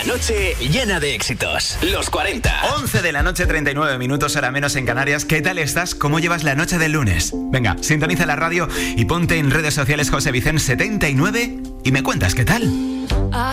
noche llena de éxitos. Los 40. 11 de la noche, 39 minutos, hora menos en Canarias. ¿Qué tal estás? ¿Cómo llevas la noche del lunes? Venga, sintoniza la radio y ponte en redes sociales José Vicente 79 y me cuentas qué tal.